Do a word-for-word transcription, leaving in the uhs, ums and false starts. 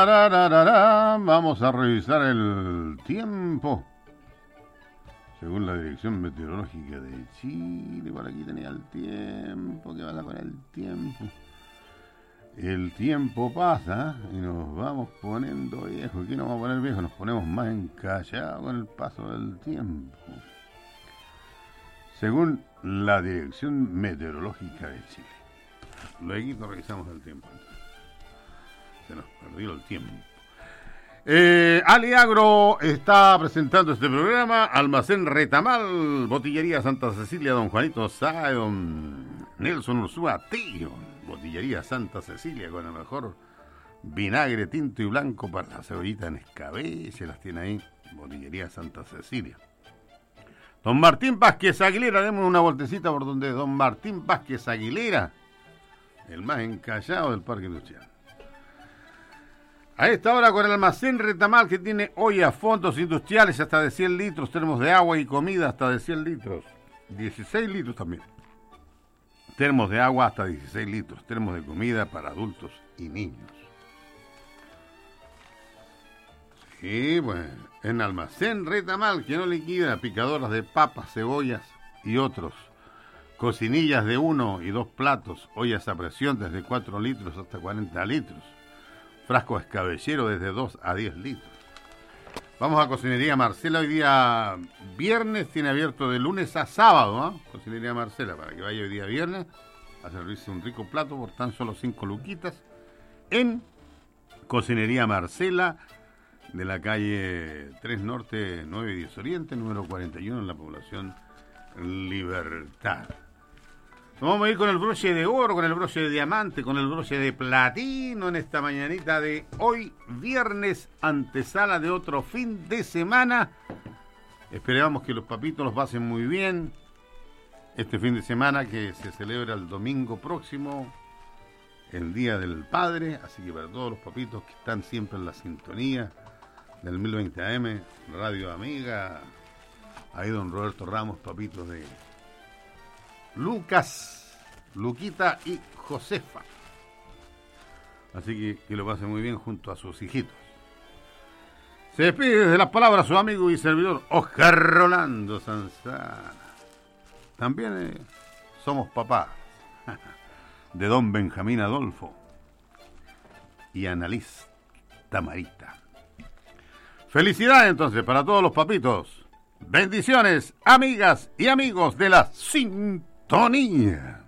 Vamos a revisar el tiempo. Según la Dirección Meteorológica de Chile, por aquí tenía el tiempo. ¿Qué pasa con el tiempo? El tiempo pasa y nos vamos poniendo viejos. ¿Qué nos vamos a poner viejos? Nos ponemos más encallados con el paso del tiempo. Según la Dirección Meteorológica de Chile. Luego revisamos el tiempo. Se nos perdió el tiempo. Eh, Aliagro está presentando este programa. Almacén Retamal, Botillería Santa Cecilia, don Juanito Sáez, don Nelson Ursúa, tío. Botillería Santa Cecilia con el mejor vinagre tinto y blanco para la cebollita en escabeche, se las tiene ahí. Botillería Santa Cecilia. Don Martín Vázquez Aguilera, demos una vueltecita por donde don Martín Vázquez Aguilera, el más encallado del Parque Industrial. A esta hora con el Almacén Retamal, que tiene olla, fondos industriales hasta de cien litros, termos de agua y comida hasta de cien litros, dieciséis litros también. Termos de agua hasta dieciséis litros, termos de comida para adultos y niños. Sí, bueno, en Almacén Retamal, que no liquida, picadoras de papas, cebollas y otros. Cocinillas de uno y dos platos, ollas a presión desde cuatro litros hasta cuarenta litros. Frasco escabellero desde dos a diez litros. Vamos a Cocinería Marcela. Hoy día viernes tiene abierto de lunes a sábado, ¿eh? Cocinería Marcela, para que vaya hoy día viernes a servirse un rico plato por tan solo cinco luquitas en Cocinería Marcela, de la calle tres Norte, nueve y diez Oriente, número cuarenta y uno, en la población Libertad. Nos vamos a ir con el broche de oro, con el broche de diamante, con el broche de platino en esta mañanita de hoy, viernes, antesala de otro fin de semana. Esperamos que los papitos los pasen muy bien este fin de semana que se celebra el domingo próximo, el Día del Padre. Así que para todos los papitos que están siempre en la sintonía del mil veinte A M, Radio Amiga, ahí don Roberto Ramos, papitos de Lucas, Luquita y Josefa. Así que que lo pase muy bien junto a sus hijitos. Se despide desde las palabras su amigo y servidor Oscar Rolando Sanzana. También eh, somos papás de don Benjamín Adolfo y Annalise Tamarita. Felicidades entonces para todos los papitos. Bendiciones, amigas y amigos de la sintonía.